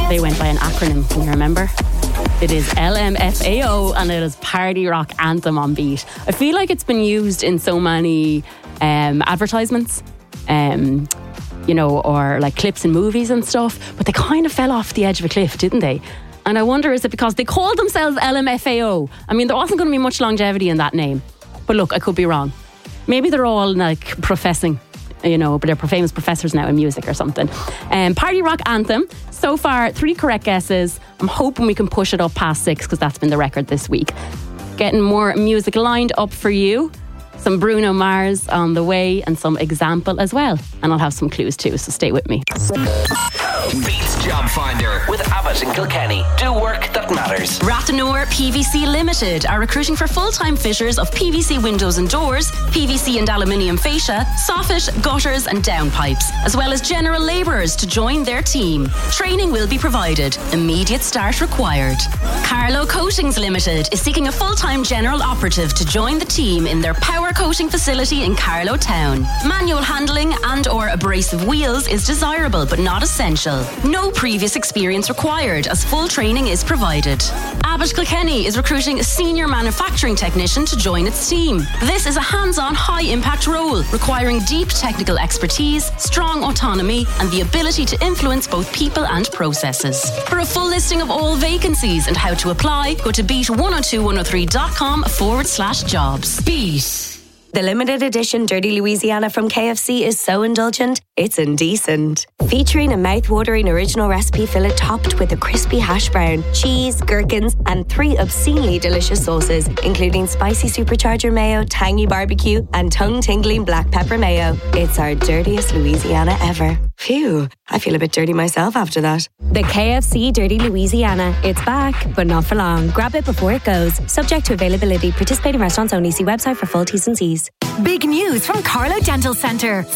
they went by an acronym, can you remember? It is LMFAO, and it is Party Rock Anthem on beat. I feel like it's been used in so many advertisements, or like clips in movies and stuff, but they kind of fell off the edge of a cliff, didn't they? And I wonder, is it because they called themselves LMFAO? I mean, there wasn't going to be much longevity in that name. But look, I could be wrong. Maybe they're all like professing, but they're famous professors now in music or something. Party Rock Anthem. So far, 3 correct guesses. I'm hoping we can push it up past 6 because that's been the record this week. Getting more music lined up for you. Some Bruno Mars on the way and some Example as well. And I'll have some clues too, so stay with me. Beats Job Finder with Abbott and Kilkenny. Do work that matters. Rathanur PVC Limited are recruiting for full-time fitters of PVC windows and doors, PVC and aluminium fascia, soffit, gutters and downpipes, as well as general labourers to join their team. Training will be provided. Immediate start required. Carlo Coatings Limited is seeking a full-time general operative to join the team in their power coating facility in Carlow Town. Manual handling and or abrasive wheels is desirable but not essential. No previous experience required as full training is provided. Abbott Kilkenny is recruiting a senior manufacturing technician to join its team. This is a hands-on high-impact role requiring deep technical expertise, strong autonomy and the ability to influence both people and processes. For a full listing of all vacancies and how to apply, go to beat102103.com/jobs. Beat. The limited edition Dirty Louisiana from KFC is so indulgent, it's indecent. Featuring a mouth-watering original recipe fillet topped with a crispy hash brown, cheese, gherkins, and 3 obscenely delicious sauces, including spicy supercharger mayo, tangy barbecue, and tongue-tingling black pepper mayo. It's our dirtiest Louisiana ever. Phew, I feel a bit dirty myself after that. The KFC Dirty Louisiana. It's back, but not for long. Grab it before it goes. Subject to availability. Participating restaurants only. See website for full T's and C's. Big news from Carlow Dental Centre.